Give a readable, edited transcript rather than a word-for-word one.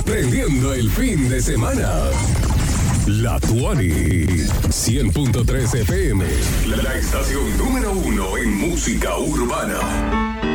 prendiendo el fin de semana. La Tuani, 100.3 FM, la estación número 1 en música urbana.